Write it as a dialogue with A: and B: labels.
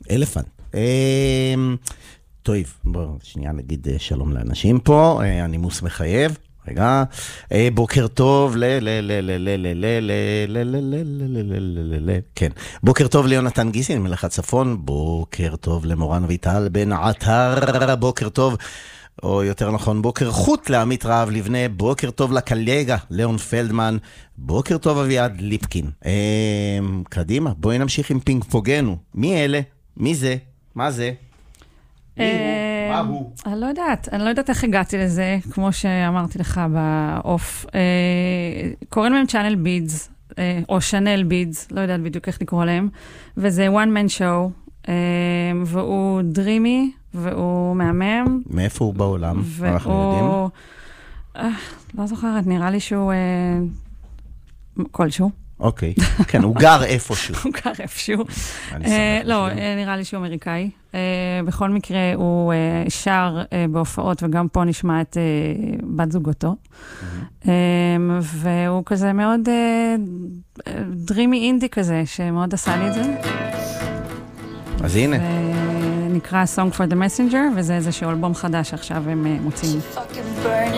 A: אלפנט. טוב, בואו שנייה נגיד שלום לאנשים פה, הנימוס מחייב. רגע, בוקר טוב כן, בוקר טוב ליונתן גיסין מלך הצפון, בוקר טוב למורן ויטל בן עטר, בוקר טוב, או יותר נכון בוקר חוט לעמית רעב לבנה, בוקר טוב לקלגה ליאון פלדמן, בוקר טוב אביעד ליפקין. קדימה, בואי נמשיך עם פינג פוגנו. מי אלה? מי זה? מה זה?
B: אני לא יודעת איך הגעתי לזה, כמו שאמרתי לך באוף. קוראים להם צ'אנל בידס, או שנל בידס, לא יודעת בדיוק איך לקרוא להם, וזה one man show, והוא דרימי, והוא מהמם.
A: מאיפה הוא בעולם? אנחנו יודעים.
B: לא זוכרת, נראה לי שהוא כלשהו.
A: אוקיי, כן, הוא גר איפשהו.
B: הוא גר איפשהו. לא, נראה לי שהוא אמריקאי. בכל מקרה, הוא שר בהופעות, וגם פה נשמע את בת זוגתו. והוא כזה מאוד דרימי אינדי כזה, שמאוד עשה לי את זה.
A: אז הנה.
B: נקרא Song for the Messenger, וזה איזשהו אלבום חדש עכשיו הם מוצאים.